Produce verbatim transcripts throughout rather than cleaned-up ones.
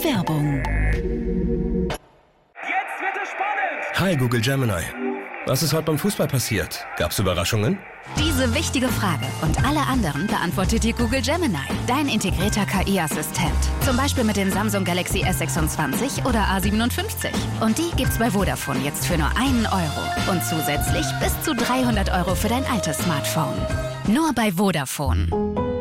Werbung. Jetzt wird es spannend! Hi Google Gemini. Was ist heute beim Fußball passiert? Gab's Überraschungen? Diese wichtige Frage und alle anderen beantwortet dir Google Gemini, dein integrierter K I-Assistent. Zum Beispiel mit den Samsung Galaxy S sechsundzwanzig oder A siebenundfünfzig. Und die gibt's bei Vodafone jetzt für nur einen Euro. Und zusätzlich bis zu dreihundert Euro für dein altes Smartphone. Nur bei Vodafone.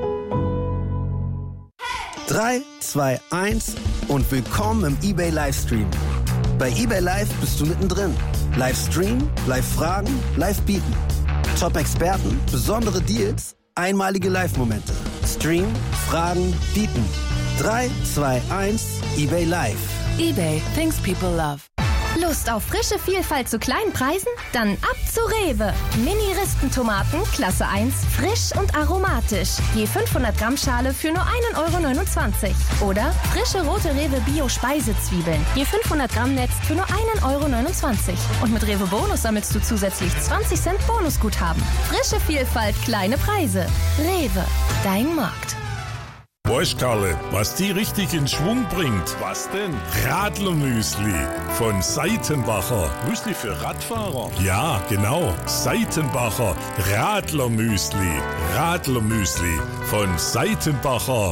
drei, zwei, eins und willkommen im eBay Livestream. Bei eBay Live bist du mittendrin. Livestream, Live-Fragen, Live-Bieten. Top-Experten, besondere Deals, einmalige Live-Momente. Stream, Fragen, Bieten. drei, zwei, eins, eBay Live. eBay, things people love. Lust auf frische Vielfalt zu kleinen Preisen? Dann ab zu Rewe. Mini-Ristentomaten, Klasse eins, frisch und aromatisch. Je fünfhundert Gramm Schale für nur ein Euro neunundzwanzig. Oder frische rote Rewe Bio-Speisezwiebeln. Je fünfhundert Gramm Netz für nur ein Euro neunundzwanzig. Und mit Rewe Bonus sammelst du zusätzlich zwanzig Cent Bonusguthaben. Frische Vielfalt, kleine Preise. Rewe, dein Markt. Weißt Karle, was die richtig in Schwung bringt? Was denn? Radlermüsli von Seitenbacher. Müsli für Radfahrer? Ja, genau. Seitenbacher Radlermüsli. Radlermüsli von Seitenbacher.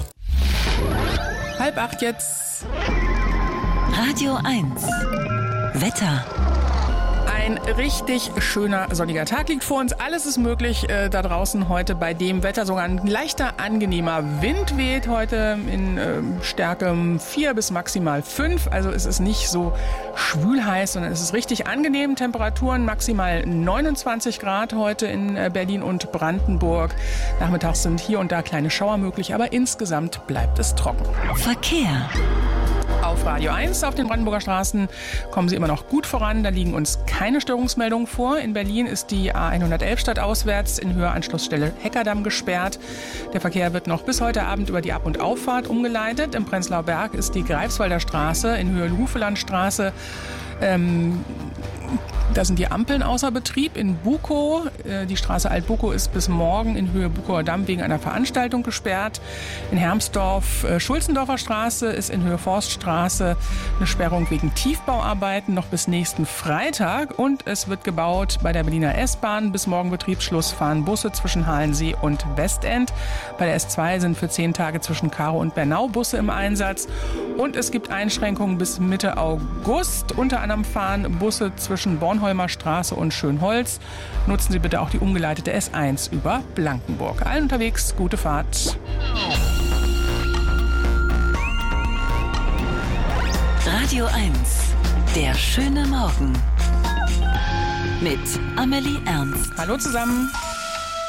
Halb acht jetzt. Radio eins. Wetter. Ein richtig schöner sonniger Tag liegt vor uns. Alles ist möglich äh, da draußen heute bei dem Wetter. Sogar ein leichter, angenehmer Wind weht heute in äh, Stärke vier bis maximal fünf. Also es ist nicht so schwül heiß, sondern es ist richtig angenehm. Temperaturen maximal neunundzwanzig Grad heute in äh, Berlin und Brandenburg. Nachmittags sind hier und da kleine Schauer möglich, aber insgesamt bleibt es trocken. Verkehr. Auf Radio eins auf den Brandenburger Straßen kommen Sie immer noch gut voran. Da liegen uns keine Störungsmeldungen vor. In Berlin ist die A hundertelf stadtauswärts in Höhe Anschlussstelle Heckerdamm gesperrt. Der Verkehr wird noch bis heute Abend über die Ab- und Auffahrt umgeleitet. Im Prenzlauer Berg ist die Greifswalder Straße in Höhe Hufelandstraße. Ähm, Da sind die Ampeln außer Betrieb in Bukow. Die Straße Alt-Bukow ist bis morgen in Höhe Bukower Damm wegen einer Veranstaltung gesperrt. In Hermsdorf Schulzendorfer Straße ist in Höhe Forststraße eine Sperrung wegen Tiefbauarbeiten noch bis nächsten Freitag. Und es wird gebaut bei der Berliner S-Bahn. Bis morgen Betriebsschluss fahren Busse zwischen Halensee und Westend. Bei der S zwei sind für zehn Tage zwischen Karow und Bernau Busse im Einsatz. Und es gibt Einschränkungen bis Mitte August. Unter anderem fahren Busse zwischen Bornholmer Straße und Schönholz. Nutzen Sie bitte auch die umgeleitete S eins über Blankenburg. Allen unterwegs, gute Fahrt. Radio eins. Der schöne Morgen. Mit Amelie Ernst. Hallo zusammen.